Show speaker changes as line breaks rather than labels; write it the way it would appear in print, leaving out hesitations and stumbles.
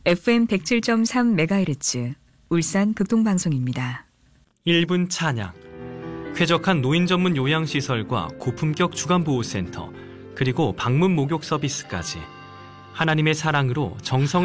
FM 107.3MHz 울산 극동방송입니다.
1분 찬양. 쾌적한 노인 전문 요양시설과 고품격 주간보호센터, 그리고 방문 목욕 서비스까지 하나님의 사랑으로 정성을